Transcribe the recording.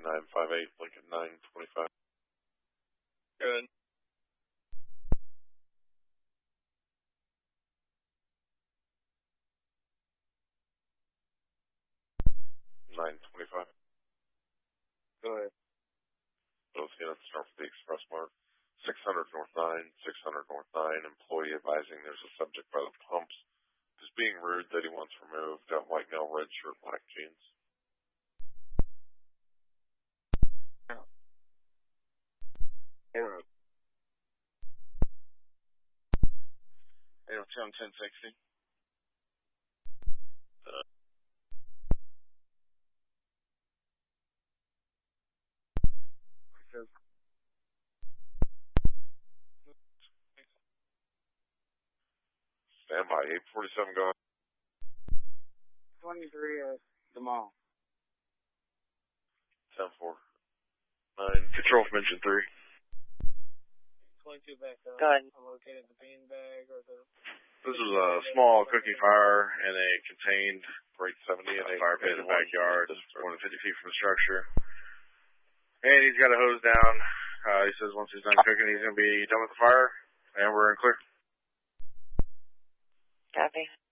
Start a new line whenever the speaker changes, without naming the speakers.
958, Lincoln 925.
Good.
925.
Go ahead.
Both units north of the Express Mart. 600 North 9, 600 North 9. Employee advising there's a subject by the pumps who's being rude that he wants removed. Got white male, red shirt, black jeans.
Arrow. Arrow 1060.
Stand by. 847 going.
23 at the mall.
10-4. 9.
Control from engine 3.
22 back up.
Go ahead.
I located the bean bag or the...
This is a small cooking fire in a contained
Break 70 and 8.
fire pit in the backyard, more than 50 feet from the structure. And he's got a hose down. He says once he's done cooking, he's going to be done with the fire, and we're in clear.
Copy.